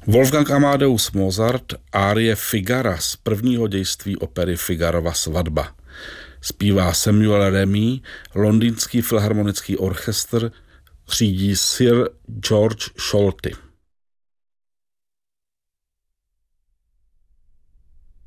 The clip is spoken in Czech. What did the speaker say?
Wolfgang Amadeus Mozart, árie Figara z prvního dějství opery Figarova svatba. Zpívá Samuel Remy, Londýnský filharmonický orchestr, řídí Sir George Scholti.